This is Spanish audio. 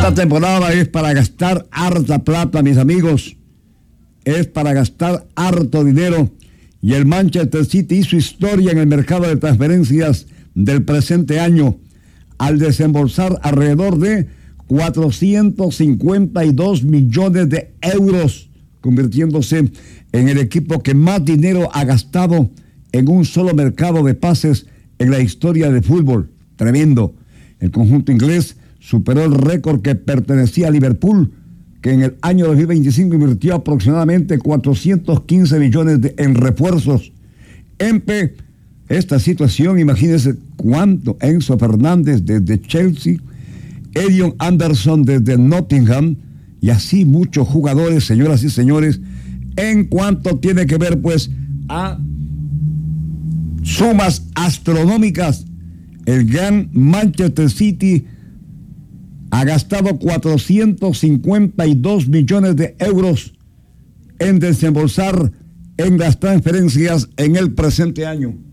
Esta temporada es para gastar harta plata, mis amigos. Es para gastar harto dinero. Y el Manchester City hizo historia en el mercado de transferencias del presente año al desembolsar alrededor de 452 millones de euros, convirtiéndose en el equipo que más dinero ha gastado en un solo mercado de pases en la historia del fútbol. Tremendo. El conjunto inglés superó el récord que pertenecía a Liverpool, que en el año 2025 invirtió aproximadamente 415 millones en refuerzos. Esta situación, imagínense cuánto. Enzo Fernández desde Chelsea, Edion Anderson desde Nottingham, y así muchos jugadores, señoras y señores, en cuanto tiene que ver pues a sumas astronómicas. El gran Manchester City ha gastado 452 millones de euros en desembolsar en las transferencias en el presente año.